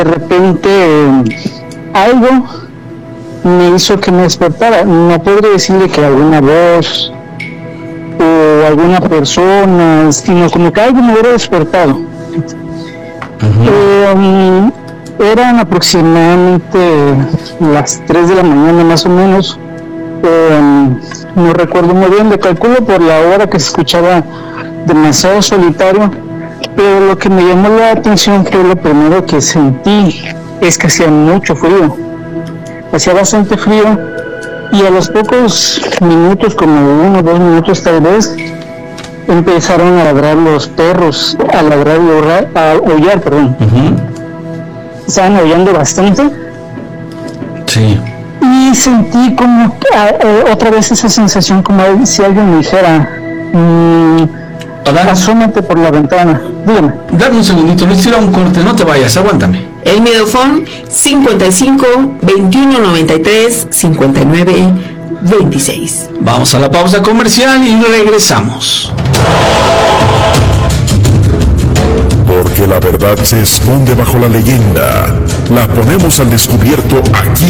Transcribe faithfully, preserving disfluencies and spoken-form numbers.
de repente eh, algo me hizo que me despertara. No podría decirle que alguna voz o alguna persona, sino como que algo me hubiera despertado. Uh-huh. Eh, eran aproximadamente las tres de la mañana más o menos. Eh, no recuerdo muy bien, le calculo por la hora que se escuchaba demasiado solitario, pero lo que me llamó la atención fue lo primero que sentí, es que hacía mucho frío, hacía bastante frío, y a los pocos minutos, como uno o dos minutos tal vez, empezaron a ladrar los perros, a ladrar y aullar, a aullar, perdón. Uh-huh. Estaban aullando bastante. Sí. Y sentí como eh, otra vez esa sensación como si alguien me dijera, mmm, asómate por la ventana. Dígame. Dame un segundito, Luis, tira un corte, no te vayas, aguántame. El Miedofón cincuenta y cinco, veintiuno noventa y tres, cincuenta y nueve, veintiséis. Vamos a la pausa comercial y regresamos. Porque la verdad se esconde bajo la leyenda. La ponemos al descubierto aquí